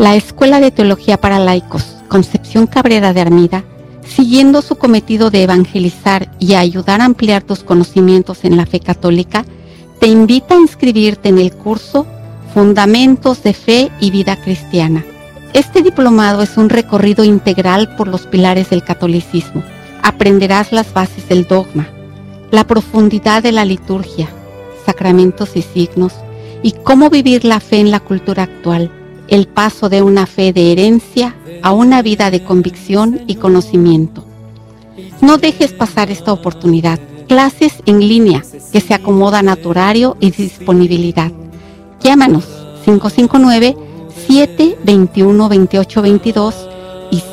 La Escuela de Teología para Laicos, Concepción Cabrera de Armida, siguiendo su cometido de evangelizar y ayudar a ampliar tus conocimientos en la fe católica, te invita a inscribirte en el curso Fundamentos de Fe y Vida Cristiana. Este diplomado es un recorrido integral por los pilares del catolicismo. Aprenderás las bases del dogma, la profundidad de la liturgia, sacramentos y signos, y cómo vivir la fe en la cultura actual, el paso de una fe de herencia a una vida de convicción y conocimiento. No dejes pasar esta oportunidad. Clases en línea que se acomodan a tu horario y disponibilidad. Llámanos 559-721-2822 y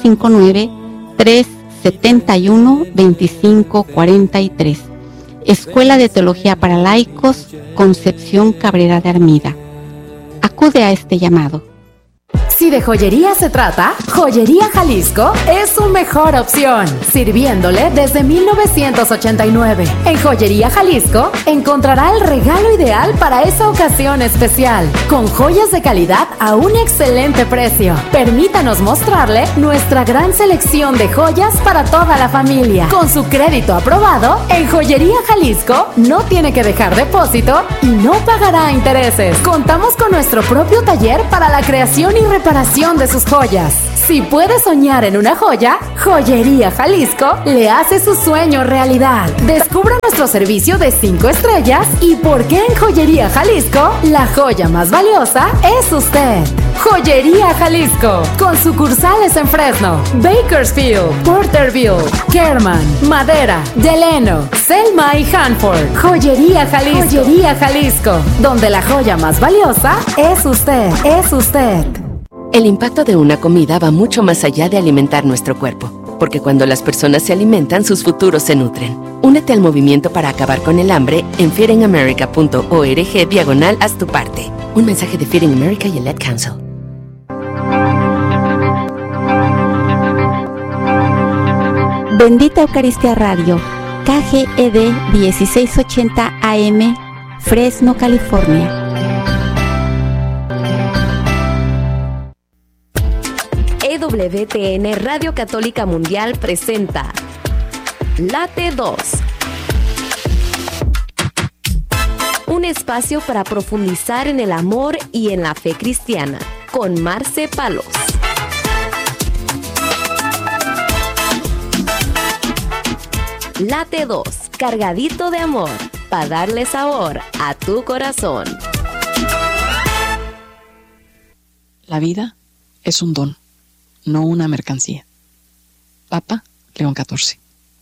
559-371-2543. Escuela de Teología para Laicos, Concepción Cabrera de Armida. Acude a este llamado. Si de joyería se trata, Joyería Jalisco es su mejor opción, sirviéndole desde 1989. En Joyería Jalisco encontrará el regalo ideal para esa ocasión especial, con joyas de calidad a un excelente precio. Permítanos mostrarle nuestra gran selección de joyas para toda la familia. Con su crédito aprobado, en Joyería Jalisco no tiene que dejar depósito y no pagará intereses. Contamos con nuestro propio taller para la creación y reparación de sus joyas. Si puede soñar en una joya, Joyería Jalisco le hace su sueño realidad. Descubra nuestro servicio de 5 estrellas y por qué en Joyería Jalisco la joya más valiosa es usted. Joyería Jalisco, con sucursales en Fresno, Bakersfield, Porterville, Kerman, Madera, Delano, Selma y Hanford. Joyería Jalisco. Joyería Jalisco, donde la joya más valiosa es usted. Es usted. El impacto de una comida va mucho más allá de alimentar nuestro cuerpo, porque cuando las personas se alimentan, sus futuros se nutren. Únete al movimiento para acabar con el hambre en feedingamerica.org/haz tu parte. Un mensaje de Feeding America y el Ad Council. Bendita Eucaristía Radio, KGED 1680 AM, Fresno, California. EWTN Radio Católica Mundial presenta Late 2, un espacio para profundizar en el amor y en la fe cristiana, con Marce Palos. Late 2, cargadito de amor, para darle sabor a tu corazón. La vida es un don, no una mercancía. Papa León XIV.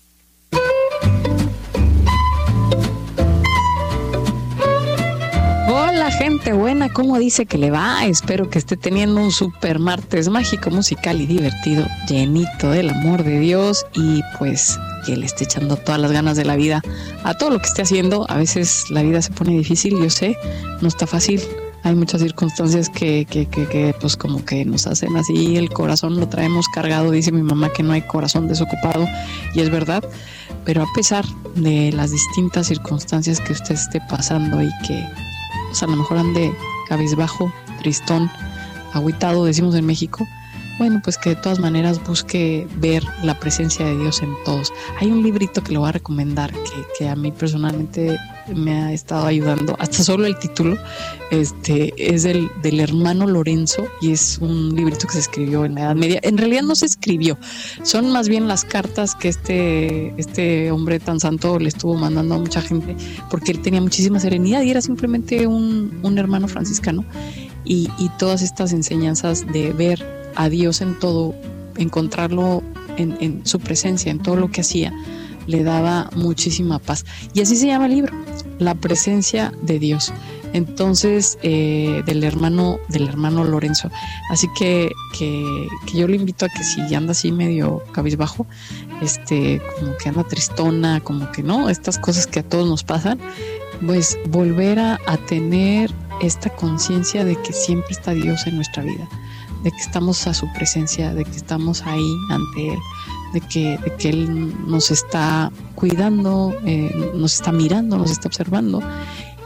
Hola gente buena, ¿cómo dice que le va? Espero que esté teniendo un super martes mágico, musical y divertido, llenito del amor de Dios y pues que le esté echando todas las ganas de la vida a todo lo que esté haciendo. A veces la vida se pone difícil, yo sé, no está fácil. Hay muchas circunstancias que pues como que nos hacen así, el corazón lo traemos cargado. Dice mi mamá que no hay corazón desocupado y es verdad, pero a pesar de las distintas circunstancias que usted esté pasando y que pues a lo mejor ande cabizbajo, tristón, agüitado, decimos en México, bueno, pues que de todas maneras busque ver la presencia de Dios en todos. Hay un librito que le voy a recomendar que a mí personalmente me ha estado ayudando, hasta solo el título, es del hermano Lorenzo, y es un librito que se escribió en la Edad Media. En realidad no se escribió, son más bien las cartas que este hombre tan santo le estuvo mandando a mucha gente, porque él tenía muchísima serenidad y era simplemente un hermano franciscano, y todas estas enseñanzas de ver a Dios en todo, encontrarlo en su presencia, en todo lo que hacía, le daba muchísima paz. Y así se llama el libro, La presencia de Dios. Entonces, del hermano Lorenzo. Así que yo le invito a que si anda así medio cabizbajo, como que anda tristona, como que no, estas cosas que a todos nos pasan, pues volver a tener esta conciencia de que siempre está Dios en nuestra vida, de que estamos a su presencia, de que estamos ahí ante Él, de que Él nos está cuidando, nos está mirando, nos está observando,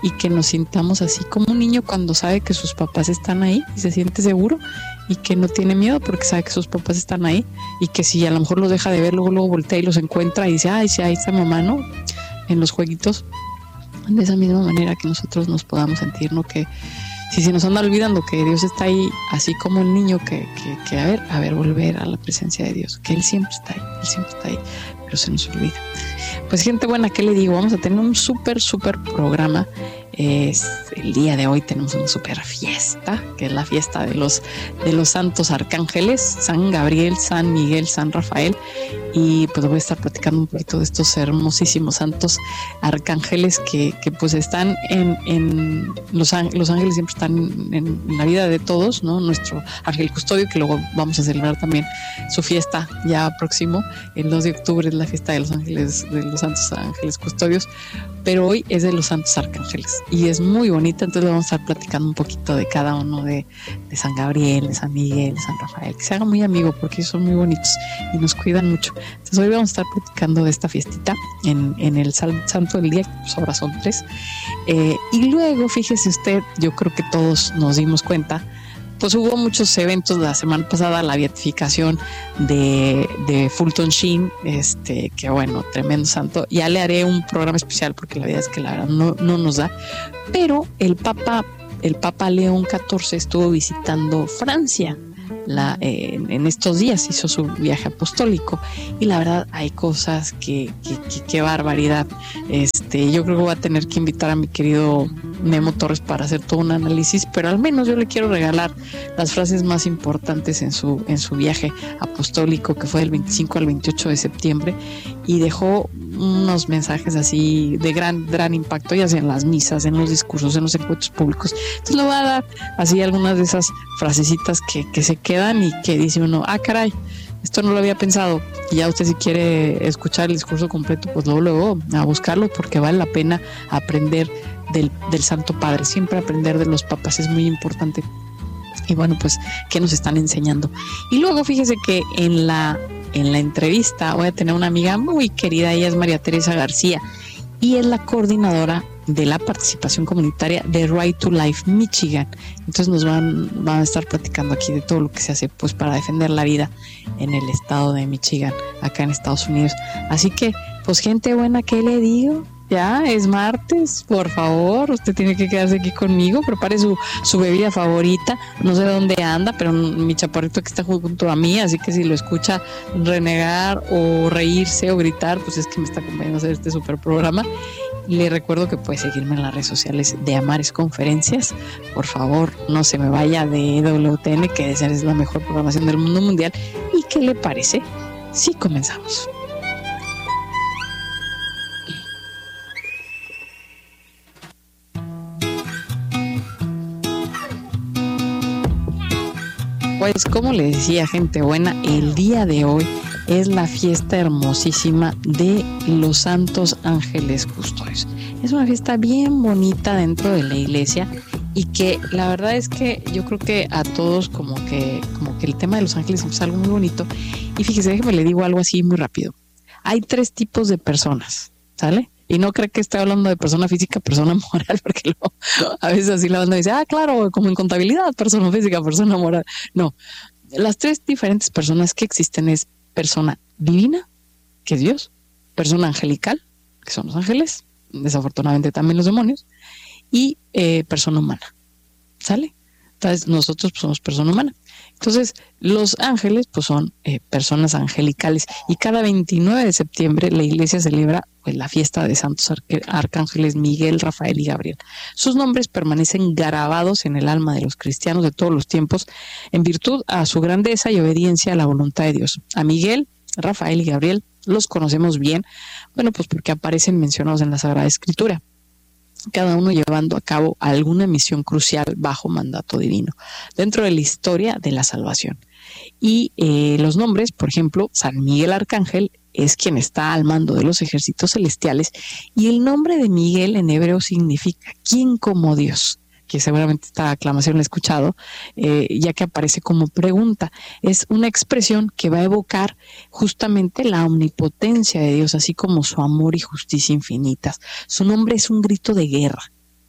y que nos sintamos así como un niño cuando sabe que sus papás están ahí y se siente seguro y que no tiene miedo porque sabe que sus papás están ahí, y que si a lo mejor los deja de ver, luego voltea y los encuentra y dice, ay, sí, ahí está mamá, ¿no? En los jueguitos. De esa misma manera que nosotros nos podamos sentir, ¿no? Que si se nos anda olvidando que Dios está ahí, así como el niño que a ver, volver a la presencia de Dios, que Él siempre está ahí, pero se nos olvida. Pues gente buena, ¿qué le digo? Vamos a tener un súper programa. El día de hoy tenemos una súper fiesta, que es la fiesta de los santos arcángeles, San Gabriel, San Miguel, San Rafael, y pues voy a estar platicando un poquito de estos hermosísimos santos arcángeles que pues están en los ángeles siempre están en la vida de todos, ¿no? Nuestro ángel custodio, que luego vamos a celebrar también su fiesta ya próximo, el 2 de octubre es la fiesta de los ángeles, de los santos ángeles custodios, pero hoy es de los santos arcángeles y es muy bonita, entonces vamos a estar platicando un poquito de cada uno de San Gabriel, de San Miguel, de San Rafael, que se haga muy amigo porque ellos son muy bonitos y nos cuidan mucho. Entonces hoy vamos a estar platicando de esta fiestita en el santo del día, pues ahora son 3, y luego fíjese usted, yo creo que todos nos dimos cuenta, pues hubo muchos eventos la semana pasada, la beatificación de Fulton Sheen, que bueno, tremendo santo. Ya le haré un programa especial porque la verdad es que la verdad no nos da. Pero el Papa León XIV estuvo visitando Francia en estos días, hizo su viaje apostólico y la verdad hay cosas que barbaridad. Yo creo que voy a tener que invitar a mi querido Memo Torres para hacer todo un análisis, pero al menos yo le quiero regalar las frases más importantes en su viaje apostólico, que fue del 25 al 28 de septiembre, y dejó unos mensajes así de gran impacto, ya sea en las misas, en los discursos, en los encuentros públicos. Entonces le voy a dar así algunas de esas frasecitas que se quedan y que dice uno, caray, esto no lo había pensado. Y ya usted, si quiere escuchar el discurso completo, pues luego a buscarlo, porque vale la pena aprender del Santo Padre. Siempre aprender de los papas es muy importante. Y bueno, pues, ¿qué nos están enseñando? Y luego fíjese que en la entrevista voy a tener una amiga muy querida, ella es María Teresa García y es la coordinadora de la participación comunitaria de Right to Life Michigan. Entonces nos van a estar platicando aquí de todo lo que se hace pues para defender la vida en el estado de Michigan, acá en Estados Unidos. Así que, pues gente buena, ¿qué le digo? Ya es martes, por favor, usted tiene que quedarse aquí conmigo, prepare su bebida favorita, no sé dónde anda, pero mi chaparrito que está junto a mí, así que si lo escucha renegar o reírse o gritar, pues es que me está acompañando a hacer este super programa. Le recuerdo que puede seguirme en las redes sociales de Amares Conferencias. Por favor, no se me vaya de WTN, que es la mejor programación del mundo mundial. ¿Y qué le parece si comenzamos? Pues como le decía, gente buena, el día de hoy es la fiesta hermosísima de los Santos Ángeles Custodios. Es una fiesta bien bonita dentro de la iglesia y que la verdad es que yo creo que a todos como que el tema de los ángeles es algo muy bonito. Y fíjese, déjeme le digo algo así muy rápido. Hay 3 tipos de personas, ¿sale? Y no creo que esté hablando de persona física, persona moral, porque luego, a veces así la banda dice, claro, como en contabilidad, persona física, persona moral. No, las 3 diferentes personas que existen es persona divina, que es Dios, persona angelical, que son los ángeles, desafortunadamente también los demonios, y persona humana, ¿sale? Entonces nosotros pues, somos persona humana. Entonces los ángeles pues son personas angelicales, y cada 29 de septiembre la iglesia celebra pues, la fiesta de santos arcángeles Miguel, Rafael y Gabriel. Sus nombres permanecen grabados en el alma de los cristianos de todos los tiempos en virtud a su grandeza y obediencia a la voluntad de Dios. A Miguel, Rafael y Gabriel los conocemos bien, bueno, pues porque aparecen mencionados en la Sagrada Escritura, cada uno llevando a cabo alguna misión crucial bajo mandato divino dentro de la historia de la salvación. Y los nombres, por ejemplo, San Miguel Arcángel es quien está al mando de los ejércitos celestiales, y el nombre de Miguel en hebreo significa ¿quién como Dios?, que seguramente esta aclamación la he escuchado, ya que aparece como pregunta. Es una expresión que va a evocar justamente la omnipotencia de Dios, así como su amor y justicia infinitas. Su nombre es un grito de guerra,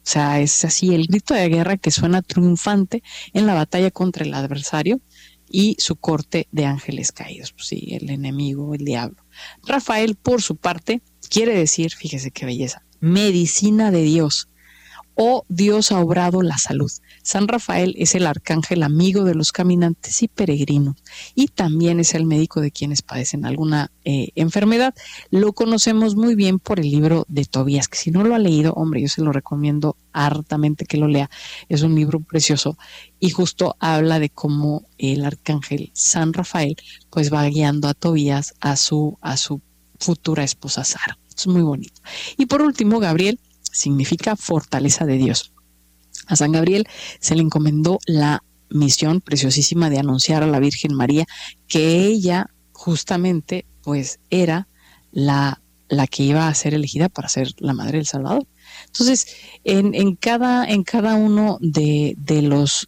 O sea, es así el grito de guerra que suena triunfante en la batalla contra el adversario y su corte de ángeles caídos. Pues sí, el enemigo, el diablo. Rafael, por su parte, quiere decir, fíjese qué belleza, medicina de Dios, o Dios ha obrado la salud. San Rafael es el arcángel amigo de los caminantes y peregrinos, y también es el médico de quienes padecen alguna enfermedad. Lo conocemos muy bien por el libro de Tobías, que si no lo ha leído, hombre, yo se lo recomiendo hartamente que lo lea. Es un libro precioso y justo habla de cómo el arcángel San Rafael pues va guiando a Tobías a su futura esposa Sara. Es muy bonito. Y por último, Gabriel significa fortaleza de Dios. A San Gabriel se le encomendó la misión preciosísima de anunciar a la Virgen María que ella justamente pues era la que iba a ser elegida para ser la madre del Salvador. Entonces, en cada uno de los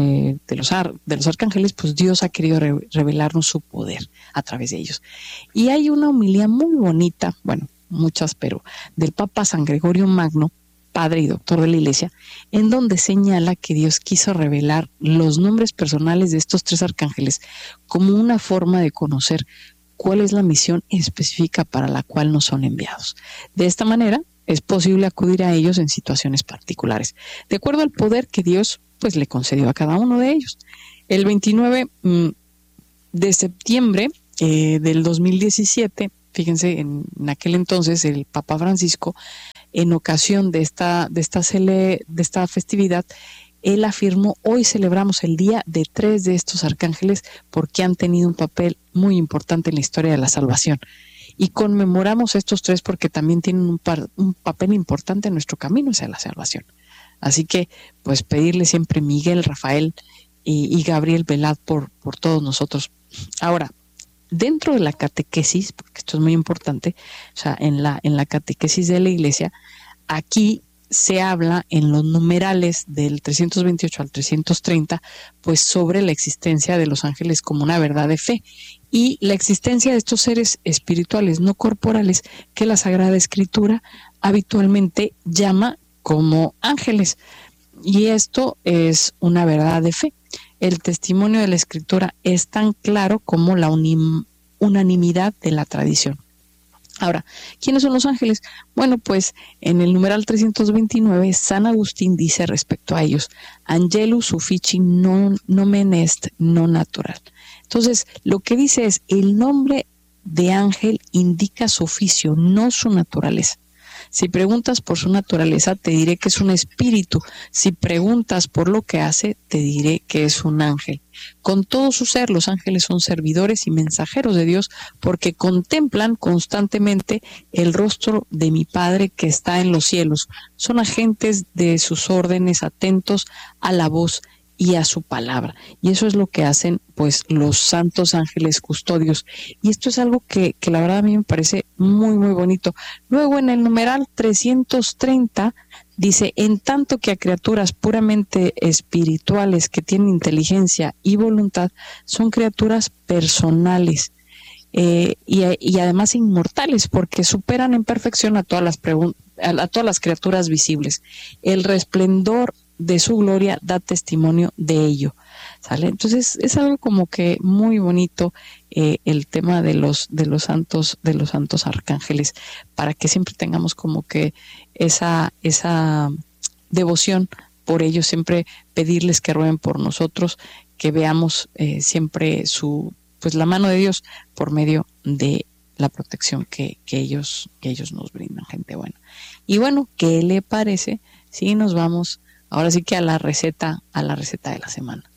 arcángeles, pues Dios ha querido revelarnos su poder a través de ellos. Y hay una homilía muy bonita, bueno, muchas, pero del Papa San Gregorio Magno, padre y doctor de la Iglesia, en donde señala que Dios quiso revelar los nombres personales de estos 3 arcángeles como una forma de conocer cuál es la misión específica para la cual nos son enviados. De esta manera, es posible acudir a ellos en situaciones particulares, de acuerdo al poder que Dios pues le concedió a cada uno de ellos. El 29 de septiembre del 2017, fíjense, en aquel entonces el Papa Francisco, en ocasión de esta festividad, él afirmó: hoy celebramos el día de 3 de estos arcángeles porque han tenido un papel muy importante en la historia de la salvación. Y conmemoramos estos 3 porque también tienen un papel importante en nuestro camino hacia la salvación. Así que, pues pedirle siempre Miguel, Rafael y Gabriel, velad por todos nosotros. Ahora, dentro de la catequesis, porque esto es muy importante, o sea, en la catequesis de la Iglesia, aquí se habla en los numerales del 328 al 330, pues sobre la existencia de los ángeles como una verdad de fe y la existencia de estos seres espirituales no corporales que la Sagrada Escritura habitualmente llama como ángeles. Y esto es una verdad de fe. El testimonio de la Escritura es tan claro como la unanimidad de la tradición. Ahora, ¿quiénes son los ángeles? Bueno, pues en el numeral 329, San Agustín dice respecto a ellos: Angelus suffici nomen est non natural. Entonces, lo que dice es: el nombre de ángel indica su oficio, no su naturaleza. Si preguntas por su naturaleza, te diré que es un espíritu. Si preguntas por lo que hace, te diré que es un ángel. Con todo su ser, los ángeles son servidores y mensajeros de Dios porque contemplan constantemente el rostro de mi Padre que está en los cielos. Son agentes de sus órdenes, atentos a la voz y a su palabra. Y eso es lo que hacen pues los santos ángeles custodios. Y esto es algo que la verdad a mí me parece muy, muy bonito. Luego en el numeral 330 dice: en tanto que a criaturas puramente espirituales que tienen inteligencia y voluntad, son criaturas personales y además inmortales, porque superan en perfección a todas las criaturas visibles. El resplendor de su gloria da testimonio de ello, ¿sale? Entonces es algo como que muy bonito el tema de los santos arcángeles, para que siempre tengamos como que esa devoción por ellos, siempre pedirles que rueguen por nosotros, que veamos siempre la mano de Dios por medio de la protección que ellos nos brindan, gente buena. Y bueno, ¿qué le parece si nos vamos ahora sí que a la receta de la semana?